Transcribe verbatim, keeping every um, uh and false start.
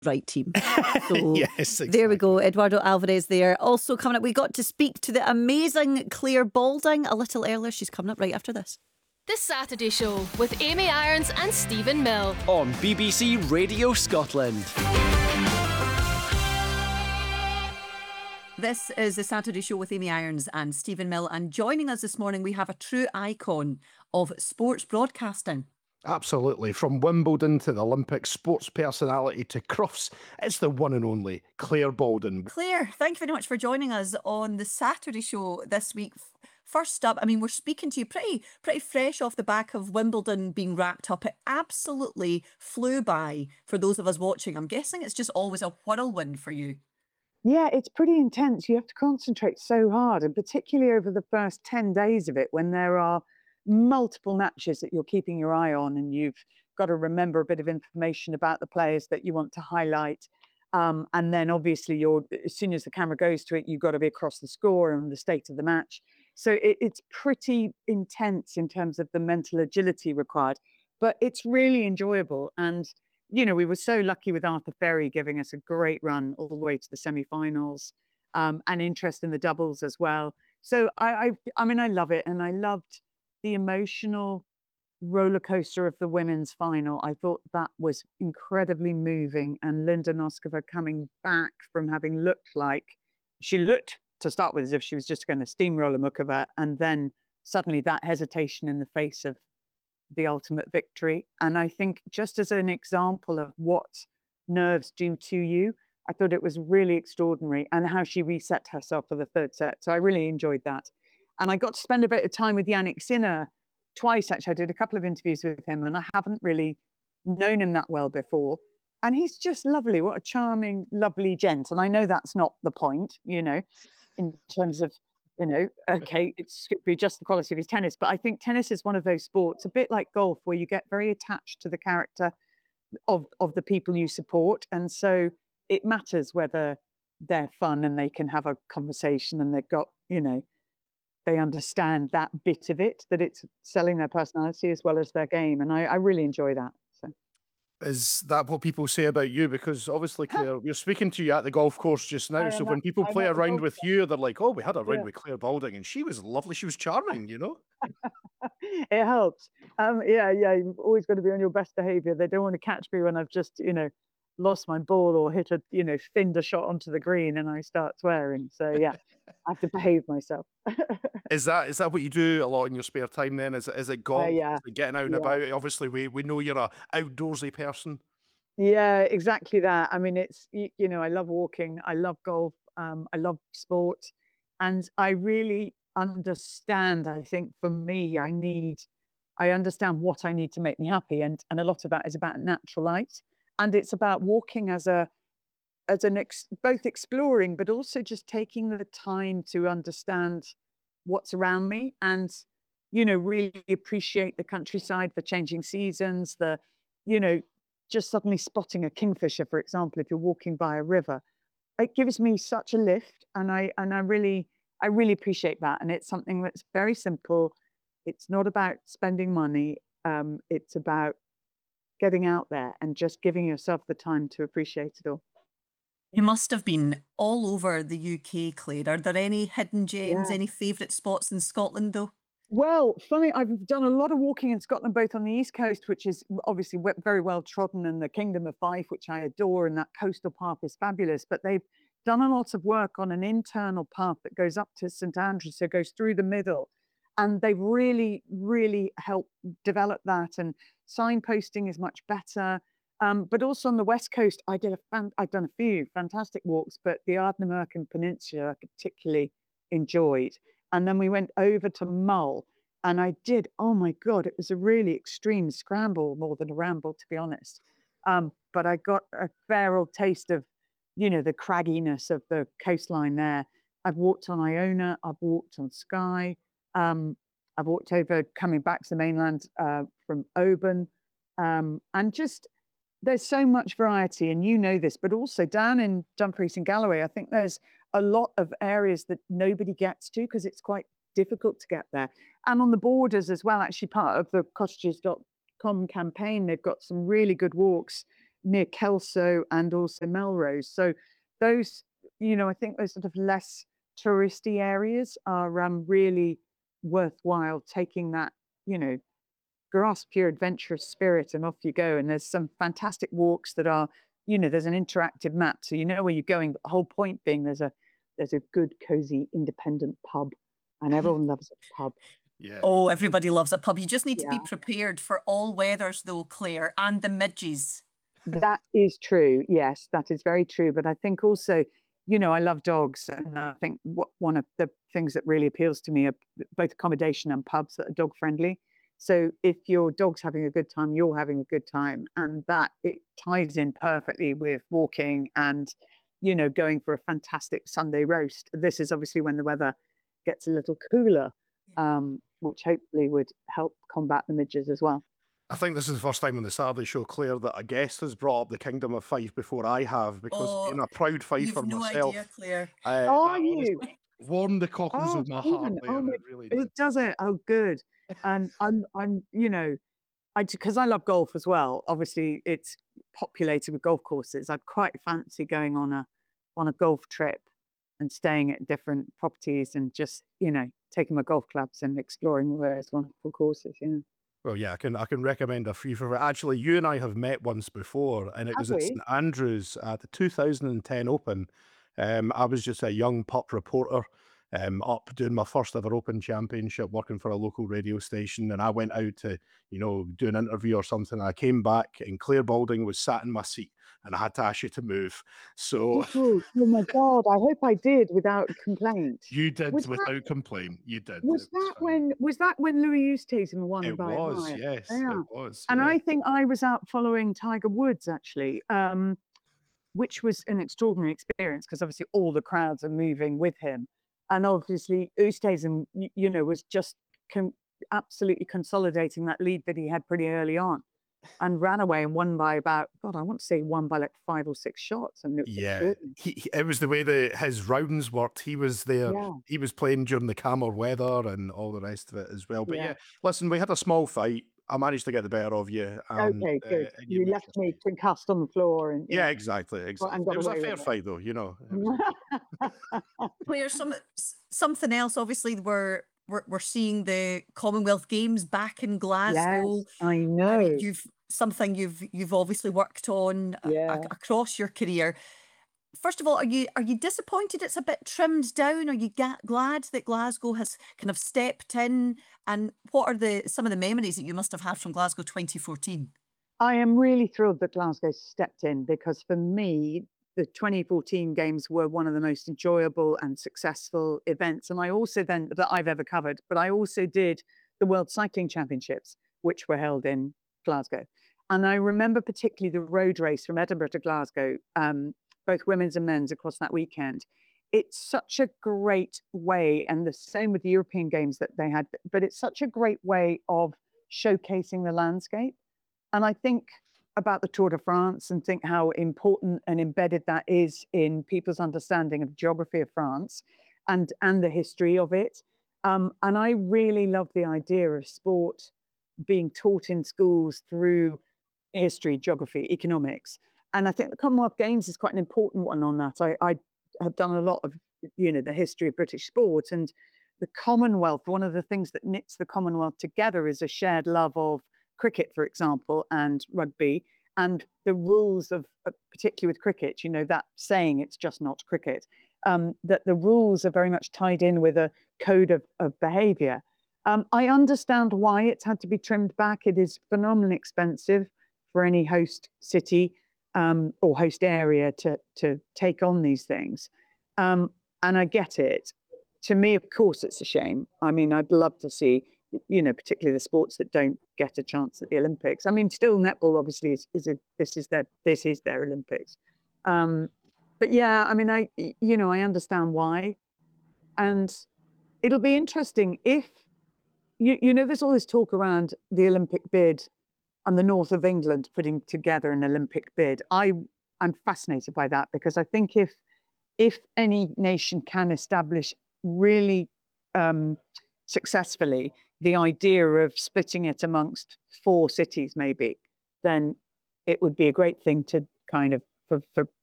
right team. So Yes, there we go. exactly. Eduardo Alvarez there. Also coming up, we got to speak to the amazing Claire Balding a little earlier. She's coming up right after this. The Saturday Show with Amy Irons and Stephen Mill on B B C Radio Scotland. This is the Saturday Show with Amy Irons and Stephen Mill, and joining us this morning we have a true icon of sports broadcasting. Absolutely. From Wimbledon to the Olympics, sports personality to Crufts, it's the one and only Claire Balding. Claire, thank you very much for joining us on the Saturday Show this week. First up, I mean, we're speaking to you pretty pretty fresh off the back of Wimbledon being wrapped up. It absolutely flew by for those of us watching. I'm guessing it's just always a whirlwind for you. Yeah, it's pretty intense. You have to concentrate so hard, and particularly over the first ten days of it, when there are multiple matches that you're keeping your eye on, and you've got to remember a bit of information about the players that you want to highlight. Um, and then obviously, you're as soon as the camera goes to it, you've got to be across the score and the state of the match. So it, it's pretty intense in terms of the mental agility required, but it's really enjoyable. And you know, we were so lucky with Arthur Ferry giving us a great run all the way to the semi-finals, um, and interest in the doubles as well. So I, I, I mean, I love it, and I loved the emotional roller coaster of the women's final. I thought that was incredibly moving, and Linda Noskova coming back from having looked like she looked to start with as if she was just going to steamroll Mukova, and then suddenly that hesitation in the face of the ultimate victory. And I think just as an example of what nerves do to you, I thought it was really extraordinary, and how she reset herself for the third set. So I really enjoyed that. And I got to spend a bit of time with Yannick Sinner twice, actually. I did a couple of interviews with him, and I haven't really known him that well before. And he's just lovely. What a charming, lovely gent. And I know that's not the point, you know, in terms of, you know, okay, it's could be just the quality of his tennis. But I think tennis is one of those sports, a bit like golf, where you get very attached to the character of, of the people you support. And so it matters whether they're fun and they can have a conversation and they've got, you know, they understand that bit of it, that it's selling their personality as well as their game. And I, I really enjoy that. So. Is that what people say about you? Because obviously, Claire, we're speaking to you at the golf course just now. So at, when people I'm play around golf with course. you, they're like, oh, we had a round Yeah. with Claire Balding, and she was lovely. She was charming, you know? It helps. Um, yeah, yeah, you've always got to be on your best behavior. They don't want to catch me when I've just, you know, lost my ball or hit a, you know, finned a shot onto the green and I start swearing. So yeah, I have to behave myself. Is that is that what you do a lot in your spare time then? Is it, is it golf? Uh, yeah, Is it getting out and yeah. about? Obviously, we, we know you're a outdoorsy person. Yeah, exactly that. I mean, it's, you, you know, I love walking, I love golf, um, I love sport, and I really understand, I think for me, I need, I understand what I need to make me happy. And, and a lot of that is about natural light. And it's about walking as a, as an, ex, both exploring, but also just taking the time to understand what's around me and, you know, really appreciate the countryside, the changing seasons, the, you know, just suddenly spotting a kingfisher, for example, if you're walking by a river, it gives me such a lift. And I, and I really, I really appreciate that. And it's something that's very simple. It's not about spending money. Um, it's about getting out there and just giving yourself the time to appreciate it all. You must have been all over the U K, Claire. Are there any hidden gems, Yeah. any favourite spots in Scotland, though? Well, funny, I've done a lot of walking in Scotland, both on the East Coast, which is obviously we- very well trodden, and the Kingdom of Fife, which I adore, and that coastal path is fabulous. But they've done a lot of work on an internal path that goes up to St Andrews, so it goes through the middle. And they've really, really helped develop that. And signposting is much better. Um, but also on the West Coast, I did a fan- I've done a few fantastic walks, but the Ardnamurchan Peninsula I particularly enjoyed. And then we went over to Mull, and I did, oh my God, it was a really extreme scramble more than a ramble, to be honest. Um, but I got a fair old taste of, you know, the cragginess of the coastline there. I've walked on Iona, I've walked on Skye, um, I've walked over coming back to the mainland uh, from Oban, um, and just, there's so much variety, and you know this, but also down in Dumfries and Galloway, I think there's a lot of areas that nobody gets to because it's quite difficult to get there. And on the borders as well, actually part of the cottages dot com campaign, they've got some really good walks near Kelso and also Melrose. So those, you know, I think those sort of less touristy areas are um, really worthwhile taking that, you know, grasp your adventurous spirit and off you go. And there's some fantastic walks that are, you know, there's an interactive map, so you know where you're going. But the whole point being there's a there's a good, cozy, independent pub, and everyone loves a pub. Yeah. Oh, everybody loves a pub. You just need to be Yeah. prepared for all weathers, though, Claire, and the midges. That is true. Yes, that is very true. But I think also, you know, I love dogs, and I think what, one of the things that really appeals to me are both accommodation and pubs that are dog friendly. So if your dog's having a good time, you're having a good time, and that it ties in perfectly with walking and, you know, going for a fantastic Sunday roast. This is obviously when the weather gets a little cooler, um, which hopefully would help combat the midges as well. I think this is the first time on the Saturday show, Claire, that a guest has brought up the Kingdom of Fife before I have, because Oh, being a proud Fifer You've no myself, idea, Claire. uh, Are that you? honestly warmed the cockles Oh, of my heart Stephen, there. oh my, It really did. it does it. Oh, good. And I'm, I'm, you know, I because I love golf as well. Obviously, it's populated with golf courses. I'd quite fancy going on a on a golf trip and staying at different properties and just, you know, taking my golf clubs and exploring various wonderful courses. You know, Well, yeah, I can I can recommend a few for it. Actually, you and I have met once before, and it have was at we? St Andrews at the two thousand ten Open. Um, I was just a young pup reporter, um, up doing my first ever Open Championship, working for a local radio station, and I went out to, you know, do an interview or something. I came back, and Claire Balding was sat in my seat, and I had to ask you to move. So Oh, oh my God! I hope I did without complaint. you did Was that without complaint. You did. It was was that fine. when was that when Louis Oosthuizen won It by a was, mile? yes, Yeah. it was. And Yeah. I think I was out following Tiger Woods actually, um, which was an extraordinary experience because obviously all the crowds are moving with him, and obviously Oosthuizen, y- you know, was just com- absolutely consolidating that lead that he had pretty early on, and ran away and won by about God, I want to say won by like five or six shots, and it was Yeah, extraordinary. he, he- it was the way that his rounds worked. He was there. Yeah, He was playing during the calmer weather and all the rest of it as well. But yeah. yeah, listen, we had a small fight. I managed to get the better of you, and Okay, uh, good. and you You moved left your me seat. concussed on the floor, and Yeah, yeah, exactly, got, exactly. and It got was a away fair with it. fight, though. You know, it was a good. Claire, some s- something else. Obviously, we're we're we're seeing the Commonwealth Games back in Glasgow. Yes, I I mean, know. you've something you've you've obviously worked on uh, Yeah. ac- across your career. First of all, are you are you disappointed it's a bit trimmed down? Are you ga- glad that Glasgow has kind of stepped in? And what are the some of the memories that you must have had from Glasgow twenty fourteen? I am really thrilled that Glasgow stepped in because for me, the twenty fourteen games were one of the most enjoyable and successful events. And I also then that I've ever covered, but I also did the World Cycling Championships, which were held in Glasgow. And I remember particularly the road race from Edinburgh to Glasgow, um, both women's and men's across that weekend. It's such a great way, and the same with the European Games that they had, but it's such a great way of showcasing the landscape. And I think about the Tour de France and think how important and embedded that is in people's understanding of geography of France and and the history of it. Um, and I really love the idea of sport being taught in schools through history, geography, economics. And I think the Commonwealth Games is quite an important one on that. I, I have done a lot of, you know, the history of British sport, and the Commonwealth, one of the things that knits the Commonwealth together is a shared love of cricket, for example, and rugby, and the rules of, uh, particularly with cricket, you know, that saying it's just not cricket, um, that the rules are very much tied in with a code of, of behavior. Um, I understand why it's had to be trimmed back. It is phenomenally expensive for any host city um, or host area to, to take on these things. Um, and I get it. To me, of course, it's a shame. I mean, I'd love to see, you know, particularly the sports that don't get a chance at the Olympics. I mean, still netball obviously is, is a this is their this is their Olympics. Um, but yeah, I mean, I you know, I understand why, and it'll be interesting if you you know, there's all this talk around the Olympic bid and the north of England putting together an Olympic bid. I I'm fascinated by that because I think if if any nation can establish really um, successfully the idea of splitting it amongst four cities, maybe, then it would be a great thing to kind of for, for